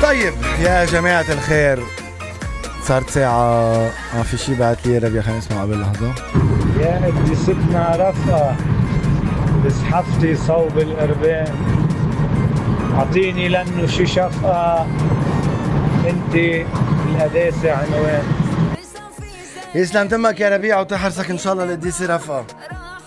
طيب يا جماعة الخير، صارت ساعة ما في شي بعت لي ربيع، خلينا نسمع قبل لحظة. يا ابني ستنا رفقة بزحفتي صوب القربان، اعطيني لانه شي شفقة، انت القداسة عنوان. يسلم تمك يا ربيع وتحرسك ان شاء الله للديسي رفقة.